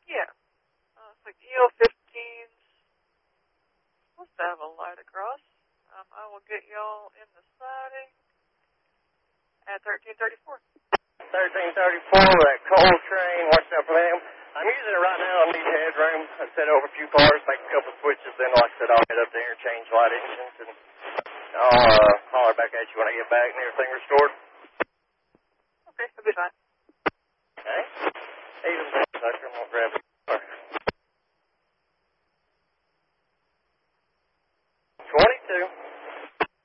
Yeah. It's like EO15's supposed to have a light across. I will get y'all in the siding at 1334. 1334, that coal train, watch out for them. I'm using it right now. I need headroom. I set over a few cars, make a couple switches, then like I said, I'll head up there and change light engines, and I'll holler back at you when I get back and everything restored. Okay, that'll be fine. Okay. Even better, I'm going to grab it.